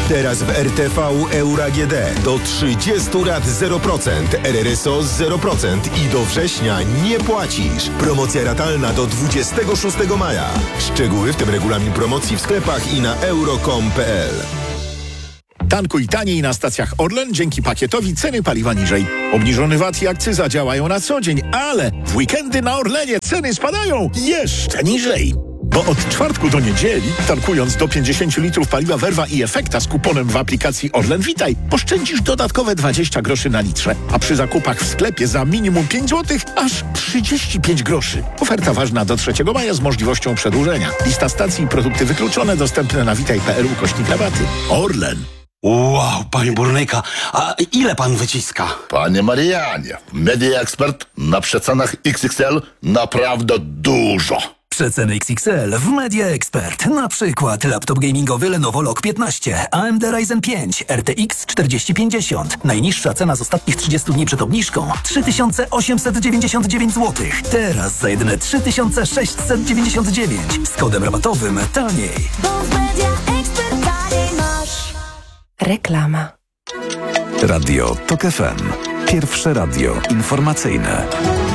Teraz w RTV Euro AGD do 30 lat 0%, RRSO 0% i do września nie płacisz. Promocja ratalna do 26 maja. Szczegóły, w tym regulamin promocji w sklepach i na euro.com.pl. Tankuj taniej na stacjach Orlen dzięki pakietowi ceny paliwa niżej. Obniżony VAT i akcyza działają na co dzień, ale w weekendy na Orlenie ceny spadają jeszcze niżej. Bo od czwartku do niedzieli, tankując do 50 litrów paliwa Verva i Efekta z kuponem w aplikacji Orlen Witaj, oszczędzisz dodatkowe 20 groszy na litrze, a przy zakupach w sklepie za minimum 5 zł aż 35 groszy. Oferta ważna do 3 maja z możliwością przedłużenia. Lista stacji i produkty wykluczone dostępne na witaj.pl/rabaty. Orlen. Wow, panie burnyka, a ile pan wyciska? Panie Marianie, Media Expert na przecenach XXL naprawdę dużo. Przeceny XXL w Media Expert. Na przykład laptop gamingowy Lenovo Log 15, AMD Ryzen 5, RTX 4050. Najniższa cena z ostatnich 30 dni przed obniżką 3899 zł. Teraz za jedyne 3699. Z kodem rabatowym taniej. Bo w Media Expert taniej masz. Reklama. Radio TOK FM. Pierwsze radio informacyjne.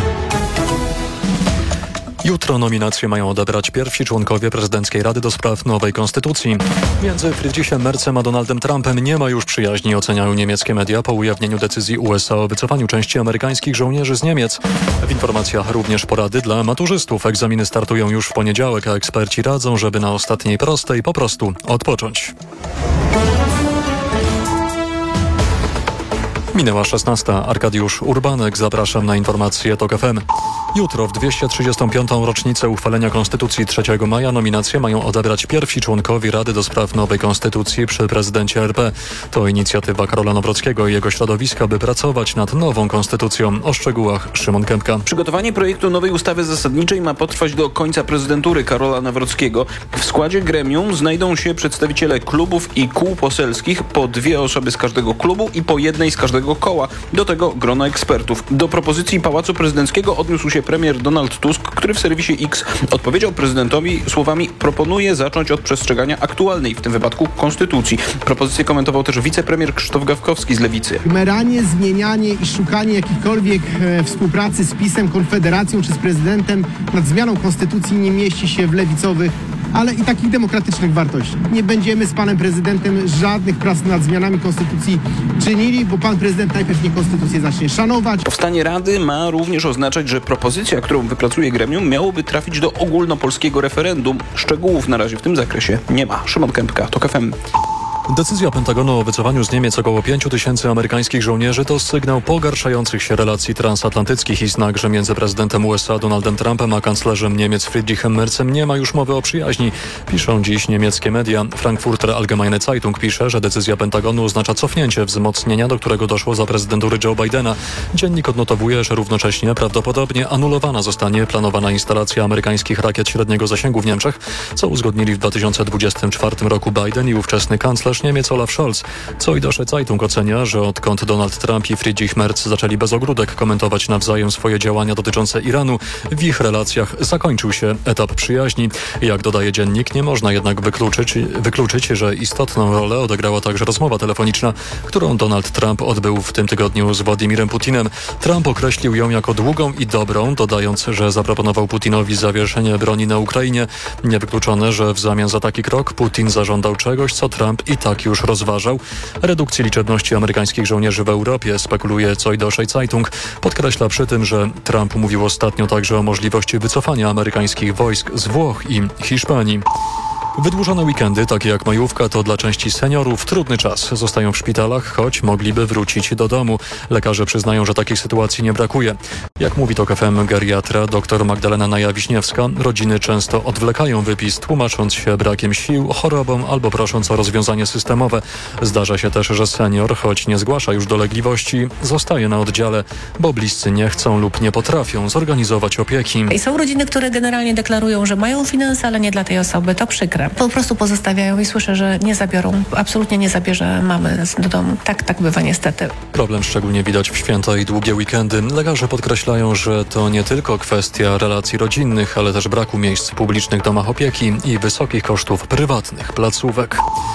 Jutro nominacje mają odebrać pierwsi członkowie prezydenckiej Rady do spraw nowej konstytucji. Między Friedrichem Merzem a Donaldem Trumpem nie ma już przyjaźni, oceniają niemieckie media po ujawnieniu decyzji USA o wycofaniu części amerykańskich żołnierzy z Niemiec. W informacjach również porady dla maturzystów. Egzaminy startują już w poniedziałek, a eksperci radzą, żeby na ostatniej prostej po prostu odpocząć. Minęła 16. Arkadiusz Urbanek. Zapraszam na informacje TOK FM. Jutro w 235. rocznicę uchwalenia Konstytucji 3 maja nominacje mają odebrać pierwsi członkowie Rady do spraw nowej Konstytucji przy prezydencie RP. To inicjatywa Karola Nawrockiego i jego środowiska, by pracować nad nową konstytucją. O szczegółach Szymon Kępka. Przygotowanie projektu nowej ustawy zasadniczej ma potrwać do końca prezydentury Karola Nawrockiego. W składzie gremium znajdą się przedstawiciele klubów i kół poselskich, po 2 osoby z każdego klubu i po 1 z każdego koła. Do tego grono ekspertów. Do propozycji Pałacu Prezydenckiego odniósł się premier Donald Tusk, który w serwisie X odpowiedział prezydentowi słowami: proponuję zacząć od przestrzegania aktualnej, w tym wypadku konstytucji. Propozycję komentował też wicepremier Krzysztof Gawkowski z Lewicy. Meranie, zmienianie i szukanie jakichkolwiek współpracy z PiS-em, Konfederacją czy z prezydentem nad zmianą konstytucji nie mieści się w lewicowych, ale i takich demokratycznych wartości. Nie będziemy z panem prezydentem żadnych prac nad zmianami konstytucji czynili, bo pan prezydent najpierw nie konstytucję zacznie szanować. Powstanie Rady ma również oznaczać, że propozycja, którą wypracuje gremium, miałoby trafić do ogólnopolskiego referendum. Szczegółów na razie w tym zakresie nie ma. Szymon Kępka, TOK FM. Decyzja Pentagonu o wycofaniu z Niemiec około 5 000 amerykańskich żołnierzy to sygnał pogarszających się relacji transatlantyckich i znak, że między prezydentem USA Donaldem Trumpem a kanclerzem Niemiec Friedrichem Merzem nie ma już mowy o przyjaźni. Piszą dziś niemieckie media. Frankfurter Allgemeine Zeitung pisze, że decyzja Pentagonu oznacza cofnięcie wzmocnienia, do którego doszło za prezydentury Joe Bidena. Dziennik odnotowuje, że równocześnie prawdopodobnie anulowana zostanie planowana instalacja amerykańskich rakiet średniego zasięgu w Niemczech, co uzgodnili w 2024 roku Biden i ówczesny kanclerz Niemiec Olaf Scholz. Süddeutsche Zeitung ocenia, że odkąd Donald Trump i Friedrich Merz zaczęli bez ogródek komentować nawzajem swoje działania dotyczące Iranu, w ich relacjach zakończył się etap przyjaźni. Jak dodaje dziennik, nie można jednak wykluczyć, że istotną rolę odegrała także rozmowa telefoniczna, którą Donald Trump odbył w tym tygodniu z Władimirem Putinem. Trump określił ją jako długą i dobrą, dodając, że zaproponował Putinowi zawieszenie broni na Ukrainie. Niewykluczone, że w zamian za taki krok Putin zażądał czegoś, co Trump i tak już rozważał. Redukcji liczebności amerykańskich żołnierzy w Europie, spekuluje Süddeutsche Zeitung. Podkreśla przy tym, że Trump mówił ostatnio także o możliwości wycofania amerykańskich wojsk z Włoch i Hiszpanii. Wydłużone weekendy, takie jak majówka, to dla części seniorów trudny czas. Zostają w szpitalach, choć mogliby wrócić do domu. Lekarze przyznają, że takich sytuacji nie brakuje. Jak mówi TOK FM geriatra dr Magdalena Naja-Wiśniewska, rodziny często odwlekają wypis, tłumacząc się brakiem sił, chorobą albo prosząc o rozwiązanie systemowe. Zdarza się też, że senior, choć nie zgłasza już dolegliwości, zostaje na oddziale, bo bliscy nie chcą lub nie potrafią zorganizować opieki. I są rodziny, które generalnie deklarują, że mają finanse, ale nie dla tej osoby. To przykre. Po prostu pozostawiają i słyszę, że nie zabiorą. Absolutnie nie zabierze mamy do domu. Tak bywa niestety. Problem szczególnie widać w święta i długie weekendy. Lekarze podkreślają, że to nie tylko kwestia relacji rodzinnych, ale też braku miejsc w publicznych domach opieki i wysokich kosztów prywatnych placówek.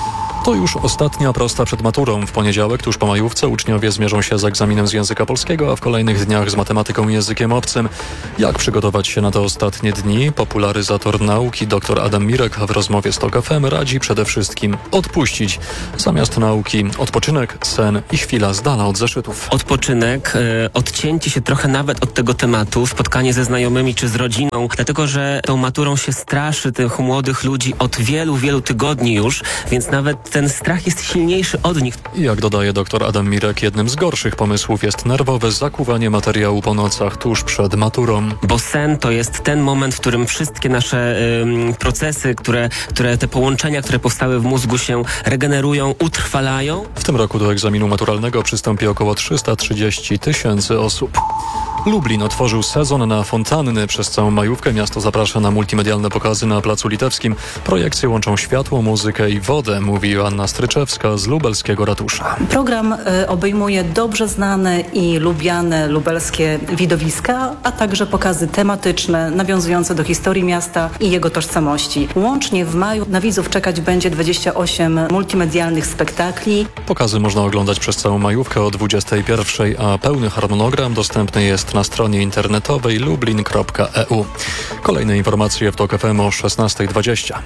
To już ostatnia prosta przed maturą. W poniedziałek, tuż po majówce, uczniowie zmierzą się z egzaminem z języka polskiego, a w kolejnych dniach z matematyką i językiem obcym. Jak przygotować się na te ostatnie dni? Popularyzator nauki dr Adam Mirek w rozmowie z TOK FM radzi przede wszystkim odpuścić. Zamiast nauki odpoczynek, sen i chwila z dala od zeszytów. Odpoczynek, odcięcie się trochę nawet od tego tematu, spotkanie ze znajomymi czy z rodziną, dlatego że tą maturą się straszy tych młodych ludzi od wielu, wielu tygodni już, więc nawet ten strach jest silniejszy od nich. I jak dodaje dr Adam Mirek, jednym z gorszych pomysłów jest nerwowe zakuwanie materiału po nocach tuż przed maturą. Bo sen to jest ten moment, w którym wszystkie nasze procesy, które te połączenia, które powstały w mózgu się regenerują, utrwalają. W tym roku do egzaminu maturalnego przystąpi około 330 000 osób. Lublin otworzył sezon na fontanny. Przez całą majówkę miasto zaprasza na multimedialne pokazy na Placu Litewskim. Projekcje łączą światło, muzykę i wodę, mówi Joanna Stryczewska z lubelskiego ratusza. Program obejmuje dobrze znane i lubiane lubelskie widowiska, a także pokazy tematyczne nawiązujące do historii miasta i jego tożsamości. Łącznie w maju na widzów czekać będzie 28 multimedialnych spektakli. Pokazy można oglądać przez całą majówkę o 21:00, a pełny harmonogram dostępny jest na stronie internetowej lublin.eu. Kolejne informacje w TOK FM o 16:20.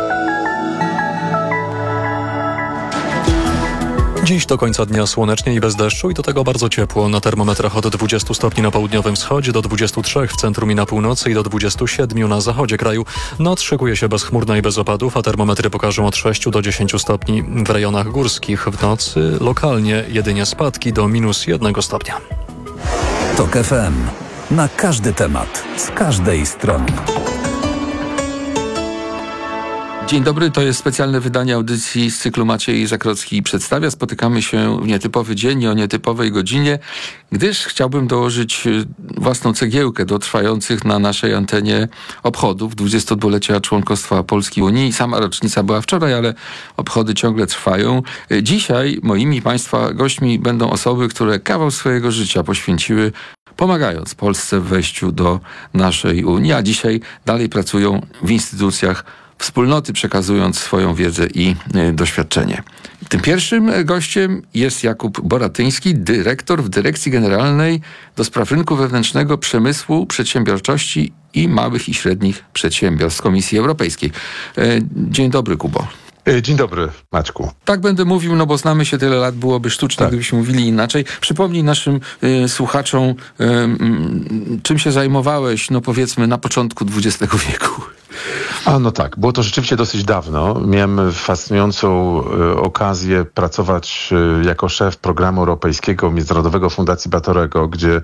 Dziś do końca dnia słonecznie i bez deszczu i do tego bardzo ciepło. Na termometrach od 20 stopni na południowym wschodzie do 23 w centrum i na północy i do 27 na zachodzie kraju. Noc szykuje się bezchmurna i bez opadów, a termometry pokażą od 6 do 10 stopni w rejonach górskich. W nocy lokalnie jedynie spadki do -1 stopnia. TOK FM. Na każdy temat, z każdej strony. Dzień dobry, to jest specjalne wydanie audycji z cyklu Maciej Żakrocki przedstawia. Spotykamy się w nietypowy dzień i o nietypowej godzinie, gdyż chciałbym dołożyć własną cegiełkę do trwających na naszej antenie obchodów 22-lecia członkostwa Polski w Unii. Sama rocznica była wczoraj, ale obchody ciągle trwają. Dzisiaj moimi Państwa gośćmi będą osoby, które kawał swojego życia poświęciły pomagając Polsce w wejściu do naszej Unii, a dzisiaj dalej pracują w instytucjach wspólnoty, przekazując swoją wiedzę i doświadczenie. Tym pierwszym gościem jest Jakub Boratyński, dyrektor w Dyrekcji Generalnej do spraw rynku wewnętrznego, przemysłu, przedsiębiorczości i małych i średnich przedsiębiorstw Komisji Europejskiej. Dzień dobry, Kubo. Dzień dobry, Maćku. Tak będę mówił, no bo znamy się tyle lat, byłoby sztuczne, gdybyśmy mówili inaczej. Przypomnij naszym słuchaczom, czym się zajmowałeś, no powiedzmy, na początku XX wieku. No tak, było to rzeczywiście dosyć dawno. Miałem fascynującą okazję pracować jako szef programu europejskiego Międzynarodowego Fundacji Batorego, gdzie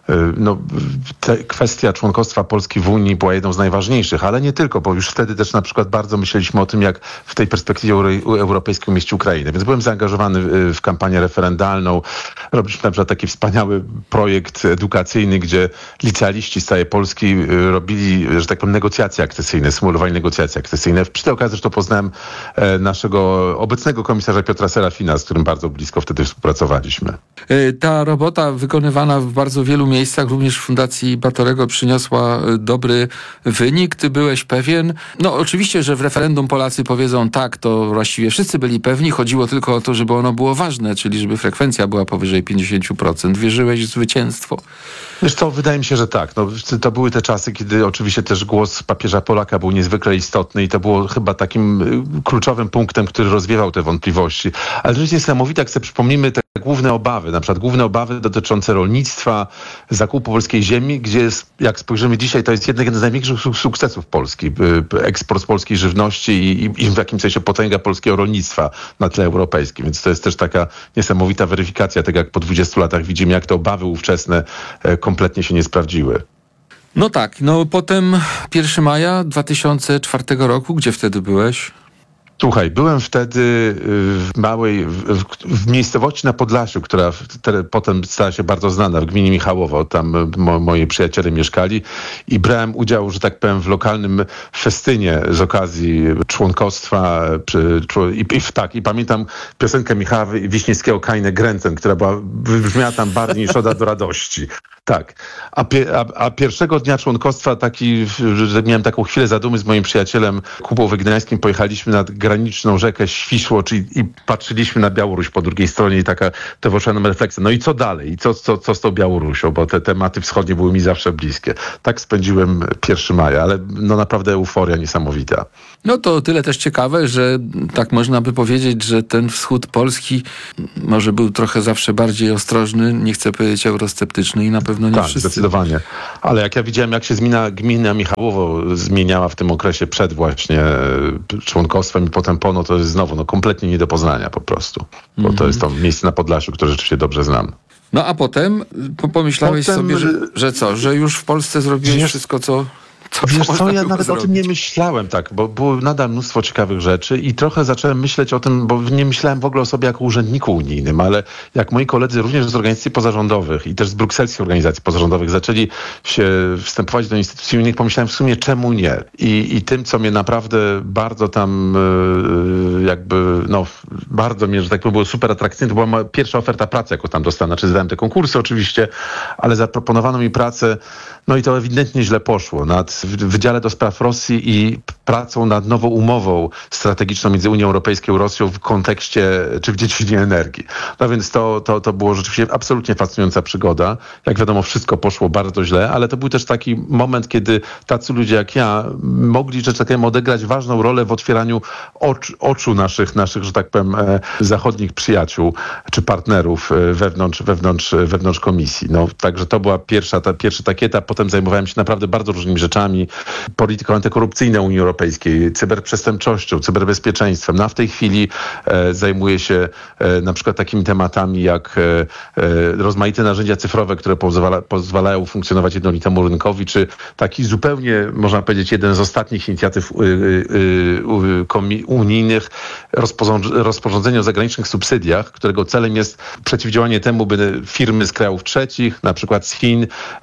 kwestia członkostwa Polski w Unii była jedną z najważniejszych, ale nie tylko, bo już wtedy też na przykład bardzo myśleliśmy o tym, jak w tej perspektywie europejskiej umieścić Ukrainę. Więc byłem zaangażowany w kampanię referendalną. Robiliśmy na przykład taki wspaniały projekt edukacyjny, gdzie licealiści z całej Polski robili, że tak powiem, negocjacje akcesyjne, symulowali negocjacje akcesyjne. Przy tej okazji zresztą poznałem naszego obecnego komisarza Piotra Serafina, z którym bardzo blisko wtedy współpracowaliśmy. Ta robota wykonywana w bardzo wielu miejscach, również w Fundacji Batorego, przyniosła dobry wynik. Ty byłeś pewien? No oczywiście, że w referendum Polacy powiedzą tak, to właściwie wszyscy byli pewni. Chodziło tylko o to, żeby ono było ważne, czyli żeby frekwencja była powyżej 50%. Wierzyłeś w zwycięstwo? Wiesz co, wydaje mi się, że tak. To były te czasy, kiedy oczywiście też głos papieża Polaka był niezwykle istotny i to było chyba takim kluczowym punktem, który rozwiewał te wątpliwości. Ale to jest niesamowite, jak sobie przypomnimy te główne obawy, na przykład główne obawy dotyczące rolnictwa, zakupu polskiej ziemi, gdzie jest, jak spojrzymy dzisiaj, to jest jeden z największych sukcesów Polski. Eksport polskiej żywności i w jakimś sensie potęga polskiego rolnictwa na tle europejskim. Więc to jest też taka niesamowita weryfikacja tego, jak po 20 latach widzimy, jak te obawy ówczesne kompletnie się nie sprawdziły. No tak, potem 1 maja 2004 roku, gdzie wtedy byłeś? Słuchaj, byłem wtedy w miejscowości na Podlasiu, która potem stała się bardzo znana, w gminie Michałowo. Tam moi przyjaciele mieszkali i brałem udział, że tak powiem, w lokalnym festynie z okazji członkostwa. I pamiętam piosenkę Michała Wiśniewskiego, Kajne Gręcen, która brzmiała tam bardziej niż Oda do radości. Tak. A pierwszego dnia członkostwa że miałem taką chwilę zadumy z moim przyjacielem Kubą Wygnańskim, pojechaliśmy nad graniczną rzekę Świszło, i patrzyliśmy na Białoruś po drugiej stronie i taka towarzyszyła nam refleksja. No i co dalej? I co z tą Białorusią? Bo te tematy wschodnie były mi zawsze bliskie. Tak spędziłem 1 maja, ale no naprawdę euforia niesamowita. No to tyle też ciekawe, że tak można by powiedzieć, że ten wschód Polski może był trochę zawsze bardziej ostrożny, nie chcę powiedzieć eurosceptyczny i na pewno nie tak, wszyscy. Zdecydowanie. Ale jak ja widziałem, jak się gmina Michałowo zmieniała w tym okresie przed właśnie członkostwem i potem po, no to jest znowu kompletnie nie do poznania po prostu. Bo to jest to miejsce na Podlasiu, które rzeczywiście dobrze znam. No a potem pomyślałeś sobie, że co? Że już w Polsce zrobiłeś wszystko, co Wiesz co, ja nawet o tym nie myślałem tak, bo było nadal mnóstwo ciekawych rzeczy i trochę zacząłem myśleć o tym, bo nie myślałem w ogóle o sobie jako urzędniku unijnym, ale jak moi koledzy również z organizacji pozarządowych i też z brukselskich organizacji pozarządowych zaczęli się wstępować do instytucji unijnych, pomyślałem w sumie czemu nie. I tym, co mnie naprawdę bardzo tam bardzo mnie, że tak powiem, było super atrakcyjne, to była moja pierwsza oferta pracy, jaką tam dostałem. Znaczy zdałem te konkursy oczywiście, ale zaproponowano mi pracę, no i to ewidentnie źle poszło. W Wydziale do Spraw Rosji i pracą nad nową umową strategiczną między Unią Europejską i Rosją w kontekście, czy w dziedzinie energii. No więc to było rzeczywiście absolutnie fascynująca przygoda. Jak wiadomo, wszystko poszło bardzo źle, ale to był też taki moment, kiedy tacy ludzie jak ja mogli, że tak powiem, odegrać ważną rolę w otwieraniu oczu naszych, że tak powiem, zachodnich przyjaciół czy partnerów wewnątrz komisji. No, także to była pierwszy taki etap. Potem zajmowałem się naprawdę bardzo różnymi rzeczami. Polityką antykorupcyjną Unii Europejskiej, cyberprzestępczością, cyberbezpieczeństwem. No a w tej chwili zajmuję się na przykład takimi tematami jak rozmaite narzędzia cyfrowe, które pozwalają funkcjonować jednolitemu rynkowi, czy taki zupełnie, można powiedzieć, jeden z ostatnich inicjatyw unijnych, rozporządzenie o zagranicznych subsydiach, którego celem jest przeciwdziałanie temu, by firmy z krajów trzecich, na przykład z Chin,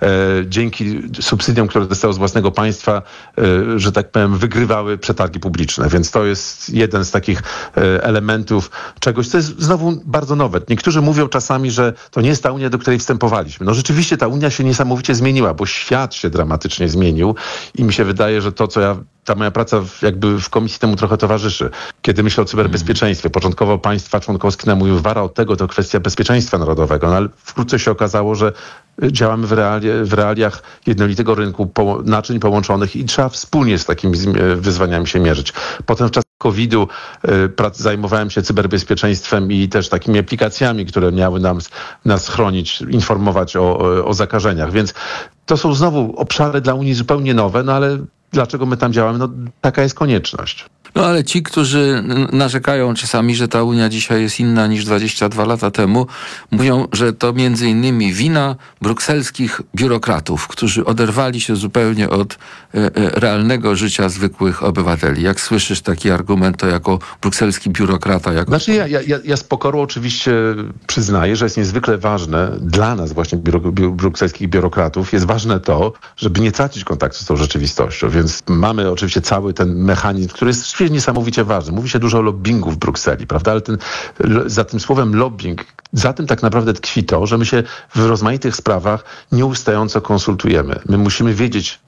dzięki subsydiom, które dostały z własnego państwa, że tak powiem, wygrywały przetargi publiczne. Więc to jest jeden z takich elementów czegoś, co jest znowu bardzo nowe. Niektórzy mówią czasami, że to nie jest ta Unia, do której wstępowaliśmy. No rzeczywiście ta Unia się niesamowicie zmieniła, bo świat się dramatycznie zmienił i mi się wydaje, że ta moja praca jakby w komisji temu trochę towarzyszy. Kiedy myślę o cyberbezpieczeństwie, początkowo państwa członkowskie nam mówiły, wara od tego to kwestia bezpieczeństwa narodowego, no ale wkrótce się okazało, że działamy w realiach jednolitego rynku naczyń połączonych i trzeba wspólnie z takimi wyzwaniami się mierzyć. Potem w czasach COVID-u zajmowałem się cyberbezpieczeństwem i też takimi aplikacjami, które miały nas chronić, informować o zakażeniach. Więc to są znowu obszary dla Unii zupełnie nowe, no ale dlaczego my tam działamy? No taka jest konieczność. No ale ci, którzy narzekają czasami, że ta Unia dzisiaj jest inna niż 22 lata temu, mówią, że to między innymi wina brukselskich biurokratów, którzy oderwali się zupełnie od realnego życia zwykłych obywateli. Jak słyszysz taki argument, to jako brukselski biurokrata? Znaczy ja z pokorą oczywiście przyznaję, że jest niezwykle ważne dla nas właśnie brukselskich biurokratów, jest ważne to, żeby nie tracić kontaktu z tą rzeczywistością. Więc mamy oczywiście cały ten mechanizm, który jest niesamowicie ważny. Mówi się dużo o lobbingu w Brukseli, prawda? Ale za tym słowem lobbying, za tym tak naprawdę tkwi to, że my się w rozmaitych sprawach nieustająco konsultujemy. My musimy wiedzieć,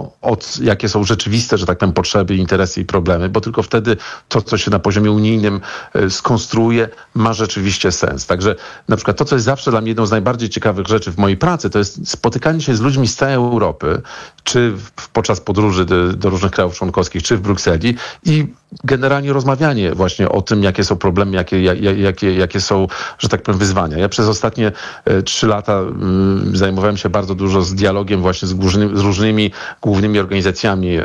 jakie są rzeczywiste, że tak powiem, potrzeby, interesy i problemy, bo tylko wtedy to, co się na poziomie unijnym skonstruuje, ma rzeczywiście sens. Także na przykład to, co jest zawsze dla mnie jedną z najbardziej ciekawych rzeczy w mojej pracy, to jest spotykanie się z ludźmi z całej Europy, czy podczas podróży do różnych krajów członkowskich, czy w Brukseli i generalnie rozmawianie właśnie o tym, jakie są problemy, jakie są, że tak powiem, wyzwania. Ja przez ostatnie 3 lata zajmowałem się bardzo dużo z dialogiem właśnie z różnymi głównymi organizacjami,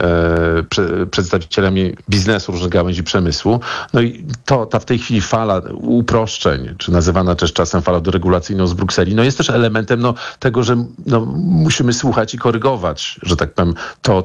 przedstawicielami biznesu, różnych gałęzi przemysłu. No i ta w tej chwili fala uproszczeń, czy nazywana też czasem falą deregulacyjną z Brukseli, no jest też elementem tego, że musimy słuchać i korygować, że tak powiem, to,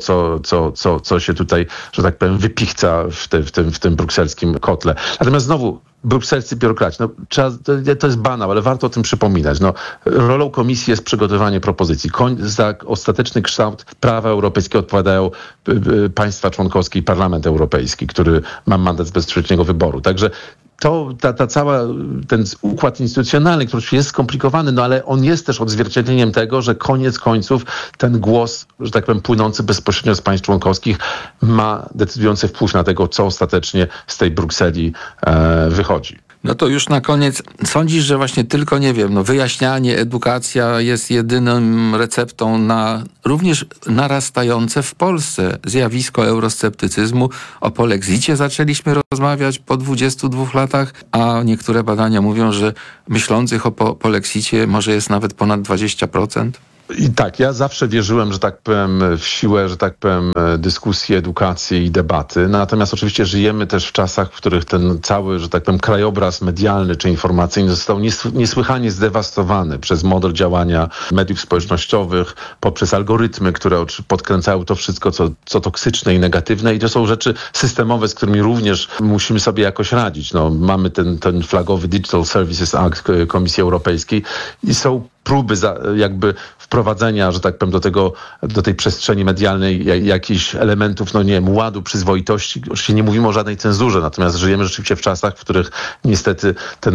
co się tutaj, że tak powiem, wypichca w tym brukselskim kotle. Natomiast znowu brukselscy biurokraci. To jest banał, ale warto o tym przypominać. Rolą komisji jest przygotowanie propozycji. Za ostateczny kształt prawa europejskiego odpowiadają państwa członkowskie i Parlament Europejski, który ma mandat z bezpośredniego wyboru. Także ten układ instytucjonalny, który jest skomplikowany, no ale on jest też odzwierciedleniem tego, że koniec końców ten głos, że tak powiem, płynący bezpośrednio z państw członkowskich ma decydujący wpływ na tego, co ostatecznie z tej Brukseli wychodzi. No to już na koniec, sądzisz, że właśnie tylko, wyjaśnianie, edukacja jest jedyną receptą na również narastające w Polsce zjawisko eurosceptycyzmu? O polexicie zaczęliśmy rozmawiać po 22 latach, a niektóre badania mówią, że myślących o polexicie może jest nawet ponad 20%. I tak, ja zawsze wierzyłem, że tak powiem, w siłę, że tak powiem, dyskusji, edukacji i debaty. Natomiast oczywiście żyjemy też w czasach, w których ten cały, że tak powiem, krajobraz medialny czy informacyjny został niesłychanie zdewastowany przez model działania mediów społecznościowych, poprzez algorytmy, które podkręcają to wszystko, co toksyczne i negatywne. I to są rzeczy systemowe, z którymi również musimy sobie jakoś radzić. No, mamy ten flagowy Digital Services Act Komisji Europejskiej i są próby jakby wprowadzenia, że tak powiem, do tej przestrzeni medialnej jakichś elementów, ładu, przyzwoitości. Oczywiście nie mówimy o żadnej cenzurze, natomiast żyjemy rzeczywiście w czasach, w których niestety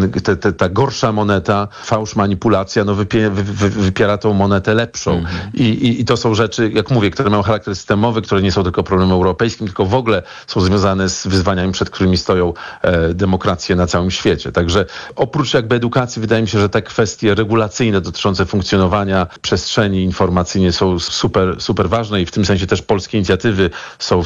ta gorsza moneta, fałsz, manipulacja, wypiera tą monetę lepszą. I to są rzeczy, jak mówię, które mają charakter systemowy, które nie są tylko problemem europejskim, tylko w ogóle są związane z wyzwaniami, przed którymi stoją demokracje na całym świecie. Także oprócz jakby edukacji, wydaje mi się, że te kwestie regulacyjne dotyczące funkcjonowania przestrzeni informacyjnej są super ważne i w tym sensie też polskie inicjatywy są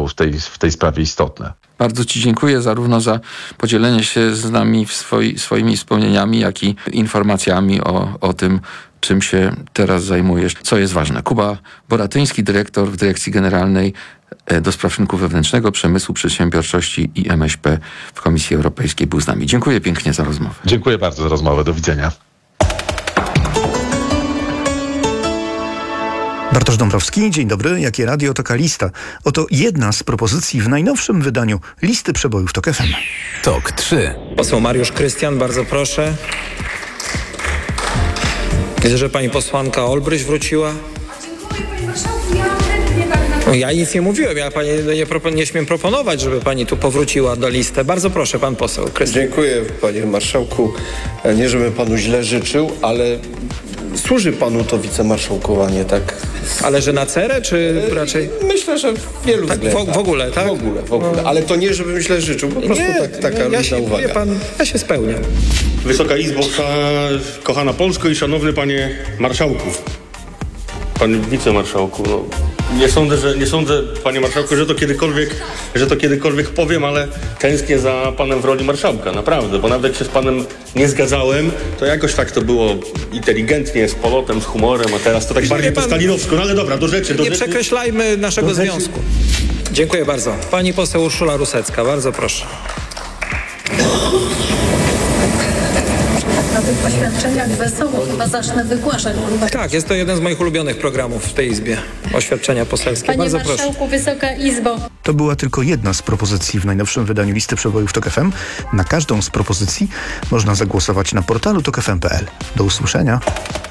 w tej sprawie istotne. Bardzo Ci dziękuję zarówno za podzielenie się z nami swoimi wspomnieniami, jak i informacjami o tym, czym się teraz zajmujesz, co jest ważne. Kuba Boratyński, dyrektor w Dyrekcji Generalnej do Spraw Rynku Wewnętrznego, Przemysłu, Przedsiębiorczości i MŚP w Komisji Europejskiej był z nami. Dziękuję pięknie za rozmowę. Dziękuję bardzo za rozmowę. Do widzenia. Bartosz Dąbrowski, dzień dobry. Jakie radio, taka lista. Oto jedna z propozycji w najnowszym wydaniu listy przebojów TOK FM. TOK 3. Poseł Mariusz Krystian, bardzo proszę. Widzę, że pani posłanka Olbryś wróciła. No, ja nic nie mówiłem, ja pani nie śmiem proponować, żeby pani tu powróciła do listy. Bardzo proszę, pan poseł Krystian. Dziękuję, panie marszałku. Nie, żebym panu źle życzył, ale służy panu to wicemarszałkowanie, tak? Ale że na cerę, czy raczej? Myślę, że w wielu względach. W ogóle, tak? W ogóle. Ale to nie, żebym źle życzył, po prostu taka różna uwaga. Ja się spełniam. Wysoka Izbo, kochana Polsko i szanowny panie marszałku. Panie wicemarszałku, nie sądzę, panie marszałku, że to kiedykolwiek powiem, ale tęsknię za panem w roli marszałka, naprawdę, bo nawet jak się z panem nie zgadzałem, to jakoś tak to było inteligentnie, z polotem, z humorem, a teraz to tak bardziej po stalinowsku, ale dobra, do rzeczy. Nie przekreślajmy naszego związku. Dziękuję bardzo. Pani poseł Urszula Rusecka, bardzo proszę. Na tych oświadczeniach wesoło chyba zacznę wygłaszać. Tak, jest to jeden z moich ulubionych programów w tej Izbie. Oświadczenia poselskie. Panie Bardzo marszałku, proszę. Wysoka Izbo. To była tylko jedna z propozycji w najnowszym wydaniu listy przebojów TOK FM. Na każdą z propozycji można zagłosować na portalu tokfm.pl. Do usłyszenia.